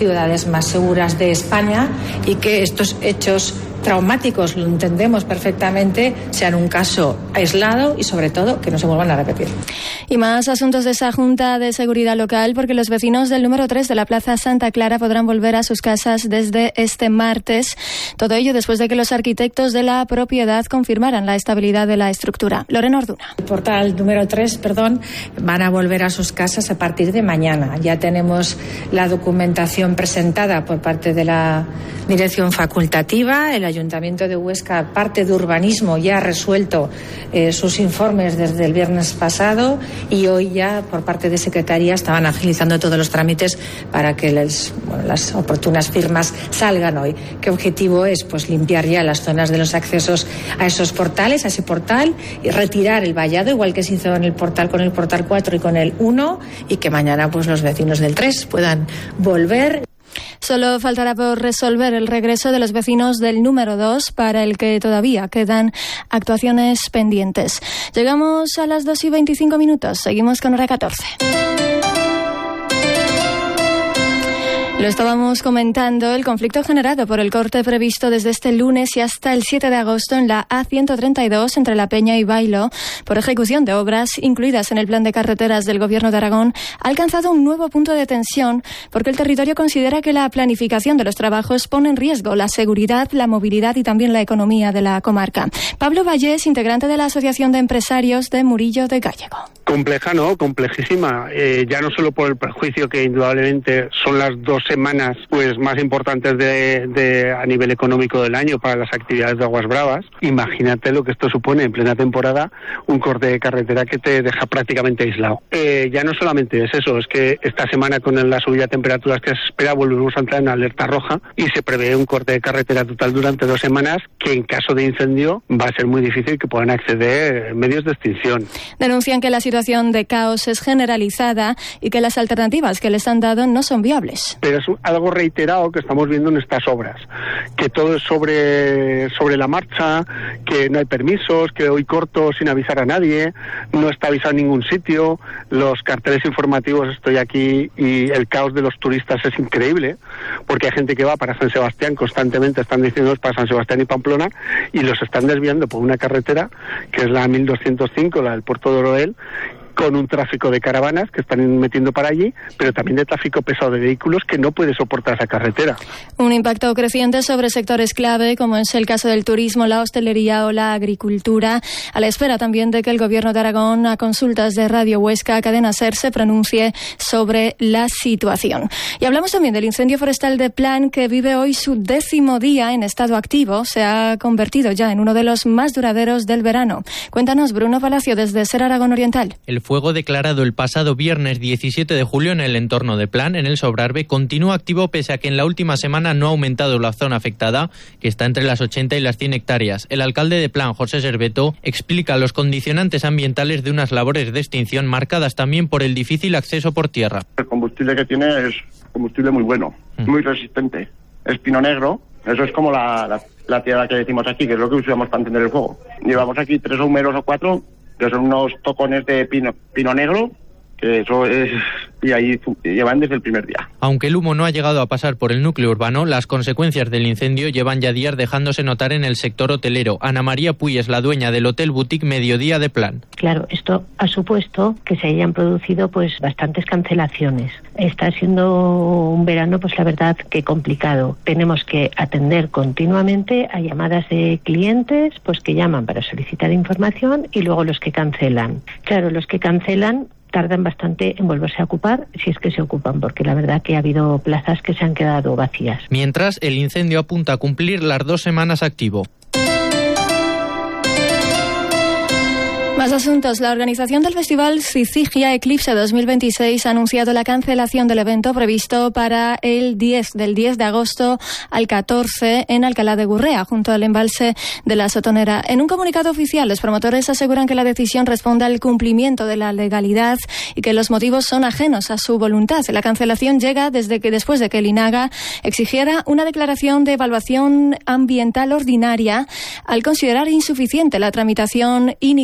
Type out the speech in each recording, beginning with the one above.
ciudades más seguras de España y que estos hechos traumáticos, lo entendemos perfectamente, sean un caso aislado y sobre todo que no se vuelvan a repetir. Y más asuntos de esa Junta de Seguridad Local, porque los vecinos del número 3 de la Plaza Santa Clara podrán volver a sus casas desde este martes. Todo ello después de que los arquitectos de la propiedad confirmaran la estabilidad de la estructura. Lorena Orduna. El portal número 3, van a volver a sus casas a partir de mañana. Ya tenemos la documentación presentada por parte de la Dirección Facultativa. El Ayuntamiento de Huesca, parte de urbanismo, ya ha resuelto sus informes desde el viernes pasado y hoy ya por parte de Secretaría estaban agilizando todos los trámites para que las oportunas firmas salgan hoy. ¿Qué objetivo es? Pues limpiar ya las zonas de los accesos a esos portales, a ese portal, y retirar el vallado, igual que se hizo en el portal con el portal 4 y con el 1, y que mañana pues los vecinos del 3 puedan volver. Solo faltará por resolver el regreso de los vecinos del número 2, para el que todavía quedan actuaciones pendientes. Llegamos a las 2:25. Seguimos con Hora 14. Lo estábamos comentando, el conflicto generado por el corte previsto desde este lunes y hasta el 7 de agosto en la A132 entre La Peña y Bailo por ejecución de obras incluidas en el plan de carreteras del Gobierno de Aragón ha alcanzado un nuevo punto de tensión porque el territorio considera que la planificación de los trabajos pone en riesgo la seguridad, la movilidad y también la economía de la comarca. Pablo Vallés, integrante de la Asociación de Empresarios de Murillo de Gállego. Compleja, ¿no? Complejísima. Ya no solo por el perjuicio que indudablemente son las 2 semanas pues más importantes de a nivel económico del año para las actividades de Aguas Bravas. Imagínate lo que esto supone en plena temporada, un corte de carretera que te deja prácticamente aislado. Ya no solamente es eso, es que esta semana con la subida de temperaturas que se espera volvemos a entrar en alerta roja y se prevé un corte de carretera total durante 2 semanas que en caso de incendio va a ser muy difícil que puedan acceder medios de extinción. Denuncian que la situación de caos es generalizada y que las alternativas que les han dado no son viables. Pero es algo reiterado que estamos viendo en estas obras, que todo es sobre la marcha, que no hay permisos, que hoy corto sin avisar a nadie, no está avisado en ningún sitio, los carteles informativos estoy aquí y el caos de los turistas es increíble, porque hay gente que va para San Sebastián, constantemente están diciendo para San Sebastián y Pamplona y los están desviando por una carretera que es la 1205, la del Puerto de Oroel, con un tráfico de caravanas que están metiendo para allí, pero también de tráfico pesado de vehículos que no puede soportar esa carretera. Un impacto creciente sobre sectores clave, como es el caso del turismo, la hostelería o la agricultura, a la espera también de que el Gobierno de Aragón, a consultas de Radio Huesca, Cadena SER, se pronuncie sobre la situación. Y hablamos también del incendio forestal de Plan, que vive hoy su 10º día en estado activo. Se ha convertido ya en uno de los más duraderos del verano. Cuéntanos, Bruno Palacio, desde SER Aragón Oriental. El fuego declarado el pasado viernes 17 de julio en el entorno de Plan, en el Sobrarbe, continúa activo pese a que en la última semana no ha aumentado la zona afectada, que está entre las 80 y las 100 hectáreas. El alcalde de Plan, José Serveto, explica los condicionantes ambientales de unas labores de extinción marcadas también por el difícil acceso por tierra. El combustible que tiene es combustible muy bueno, muy resistente. Es pino negro, eso es como la tierra que decimos aquí, que es lo que usamos para encender el fuego. Llevamos aquí 3 húmeros o 4, que son unos tocones de pino negro, que eso es, y ahí llevan desde el primer día. Aunque el humo no ha llegado a pasar por el núcleo urbano, las consecuencias del incendio llevan ya días dejándose notar en el sector hotelero. Ana María Puy es la dueña del Hotel Boutique Mediodía de Plan. Claro, esto ha supuesto que se hayan producido pues bastantes cancelaciones. Está siendo un verano, pues la verdad que complicado. Tenemos que atender continuamente a llamadas de clientes pues que llaman para solicitar información y luego los que cancelan. Claro, los que cancelan tardan bastante en volverse a ocupar, si es que se ocupan, porque la verdad que ha habido plazas que se han quedado vacías. Mientras, el incendio apunta a cumplir las 2 semanas activo. Más asuntos. La organización del Festival Syzygia Eclipse 2026 ha anunciado la cancelación del evento previsto para del 10 de agosto al 14 en Alcalá de Gurrea, junto al embalse de la Sotonera. En un comunicado oficial, los promotores aseguran que la decisión responde al cumplimiento de la legalidad y que los motivos son ajenos a su voluntad. La cancelación llega después de que el INAGA exigiera una declaración de evaluación ambiental ordinaria al considerar insuficiente la tramitación inicial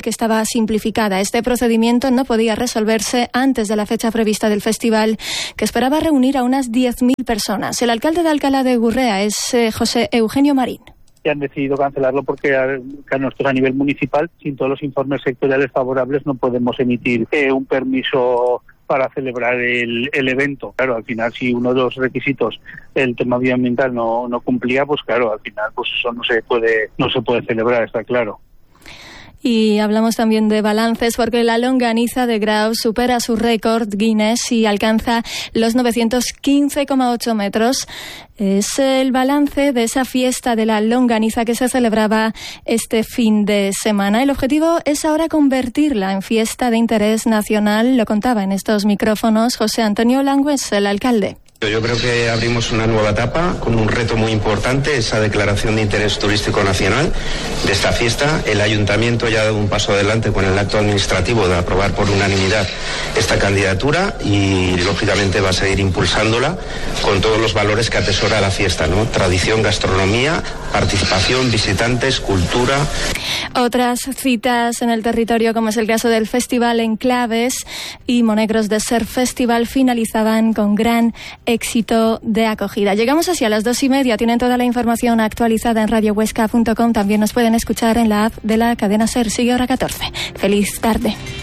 que estaba simplificada. Este procedimiento no podía resolverse antes de la fecha prevista del festival, que esperaba reunir a unas 10.000 personas. El alcalde de Alcalá de Gurrea es José Eugenio Marín. Han decidido cancelarlo porque nosotros a nivel municipal, sin todos los informes sectoriales favorables, no podemos emitir un permiso para celebrar el evento. Claro, al final, si uno de los requisitos, el tema medioambiental, no cumplía, pues claro, al final pues eso no se puede celebrar, está claro. Y hablamos también de balances, porque la longaniza de Graus supera su récord Guinness y alcanza los 915,8 metros. Es el balance de esa fiesta de la longaniza que se celebraba este fin de semana. El objetivo es ahora convertirla en fiesta de interés nacional. Lo contaba en estos micrófonos José Antonio Langües, el alcalde. Yo creo que abrimos una nueva etapa con un reto muy importante, esa declaración de interés turístico nacional de esta fiesta. El ayuntamiento ya ha dado un paso adelante con el acto administrativo de aprobar por unanimidad esta candidatura y lógicamente va a seguir impulsándola con todos los valores que atesora la fiesta, ¿no? Tradición, gastronomía, participación, visitantes, cultura. Otras citas en el territorio, como es el caso del Festival Enclaves y Monegros Desert Festival, finalizaban con gran éxito de acogida. Llegamos así a las 2:30. Tienen toda la información actualizada en radiohuesca.com. También nos pueden escuchar en la app de la cadena SER. Sigue hora 14. Feliz tarde.